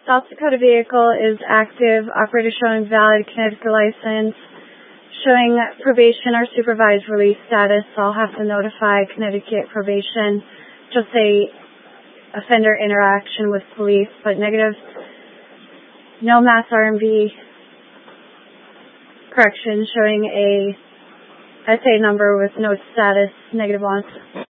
South Dakota vehicle is active, operator showing valid Connecticut license, showing probation or supervised release status. So I'll have to notify Connecticut probation. Just say offender interaction with police, but negative. No mass RMV. Correction, showing a SA number with no status, -1.